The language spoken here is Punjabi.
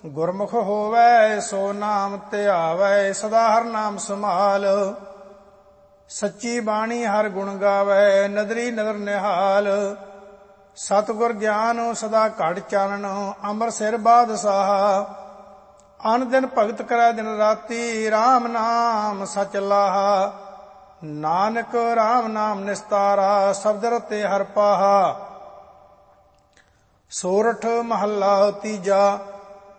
ਗੁਰਮੁਖ ਹੋਵੈ ਸੋ ਨਾਮ ਧਿਆਵੈ, ਸਦਾ ਹਰ ਨਾਮ ਸੰਭਾਲ। ਸੱਚੀ ਬਾਣੀ ਹਰ ਗੁਣ ਗਾਵੈ, ਨਦਰੀ ਨਦਰ ਨਿਹਾਲ। ਸਤਿਗੁਰ ਗਿਆਨ ਸਦਾ ਘੜ ਚਾਨਣ, ਅਮਰ ਸਿਰ ਬਾਦਸ਼ਾਹ। ਅਨ ਦਿਨ ਭਗਤ ਕਰੈ ਦਿਨ ਰਾਤੀ, RAM ਨਾਮ ਸਚ ਲਾਹਾ। ਨਾਨਕ RAM ਨਾਮ ਨਿਸਤਾਰਾ, ਸ਼ਬਦ ਰਤੇ ਹਰ ਪਾਹਾ। ਸੋਰਠ ਮਹੱਲਾ ਤੀਜਾ।